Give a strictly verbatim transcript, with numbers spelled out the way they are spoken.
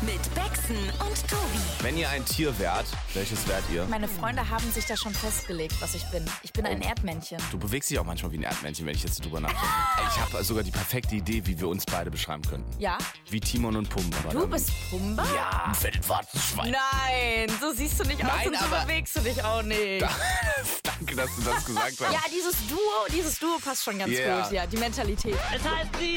Mit Bexen und Tobi. Wenn ihr ein Tier wärt, welches wärt ihr? Meine Freunde haben sich da schon festgelegt, was ich bin. Ich bin ein Erdmännchen. Du bewegst dich auch manchmal wie ein Erdmännchen, wenn ich jetzt so drüber nachdenke. Ich habe sogar die perfekte Idee, wie wir uns beide beschreiben könnten. Ja? Wie Timon und Pumba. Du dann. bist Pumba? Ja, ein Feldwarzenschwein. Nein, so siehst du nicht aus Nein, und so aber- bewegst du dich auch nicht. Danke, dass du das gesagt hast. Ja, dieses Duo, dieses Duo passt schon ganz Yeah. gut. Ja, die Mentalität. Es heißt, sie